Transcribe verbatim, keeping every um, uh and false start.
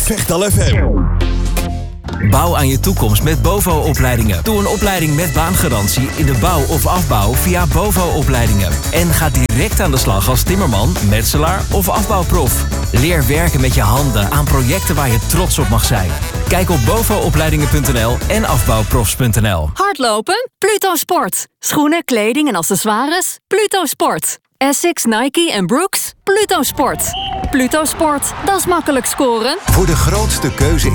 Vechtal F M. Bouw aan je toekomst met BOVO-opleidingen. Doe een opleiding met baangarantie in de bouw of afbouw via BOVO-opleidingen. En ga direct aan de slag als timmerman, metselaar of afbouwprof. Leer werken met je handen aan projecten waar je trots op mag zijn. Kijk op bovo-opleidingen punt n l en afbouwprofs punt n l. Hardlopen? Pluto Sport. Schoenen, kleding en accessoires? Pluto Sport. Essex, Nike en Brooks? Pluto Sport. Pluto Sport, dat is makkelijk scoren. Voor de grootste keuze